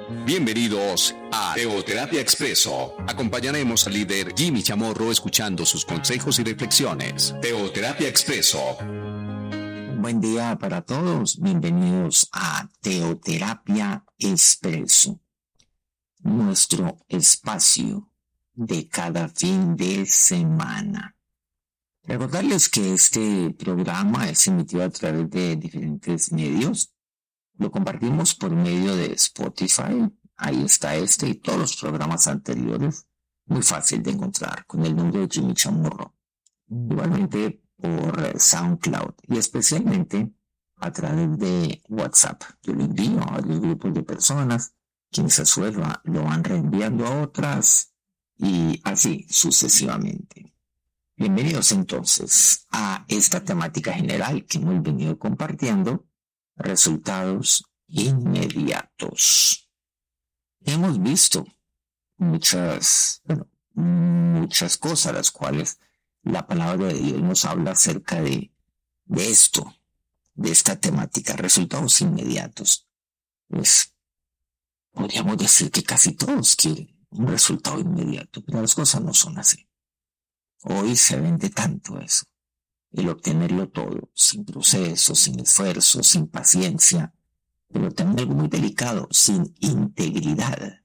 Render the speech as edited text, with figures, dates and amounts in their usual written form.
Bienvenidos a Teoterapia Expreso. Acompañaremos al líder Jimmy Chamorro escuchando sus consejos y reflexiones. Teoterapia Expreso. Buen día para todos. Bienvenidos a Teoterapia Expreso, nuestro espacio de cada fin de semana. Recordarles que este programa es emitido a través de diferentes medios. Lo compartimos por medio de Spotify. Ahí está este y todos los programas anteriores. Muy fácil de encontrar con el nombre de Jimmy Chamorro. Igualmente por SoundCloud y especialmente a través de WhatsApp. Yo lo envío a varios grupos de personas, quienes a su vez lo van reenviando a otras y así sucesivamente. Bienvenidos entonces a esta temática general que hemos venido compartiendo, resultados inmediatos. Hemos visto muchas cosas, las cuales la palabra de Dios nos habla acerca de esto, de esta temática, resultados inmediatos. Pues podríamos decir que casi todos quieren un resultado inmediato, pero las cosas no son así. Hoy se vende tanto eso, el obtenerlo todo, sin proceso, sin esfuerzo, sin paciencia, pero también algo muy delicado, sin integridad.